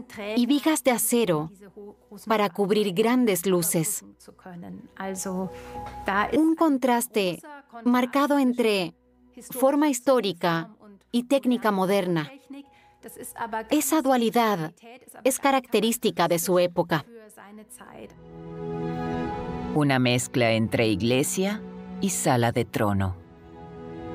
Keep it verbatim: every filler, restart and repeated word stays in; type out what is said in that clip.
y vigas de acero para cubrir grandes luces. Un contraste marcado entre forma histórica y técnica moderna. Esa dualidad es característica de su época. Una mezcla entre iglesia y sala de trono.